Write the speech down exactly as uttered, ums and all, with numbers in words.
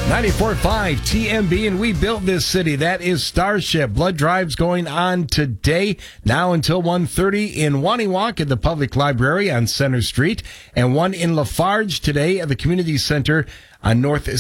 ninety-four point five T M B, and we built this city. That is Starship. Blood drives going on today, now until one thirty in Waniwak at the Public Library on Center Street, and one in Lafarge today at the Community Center on North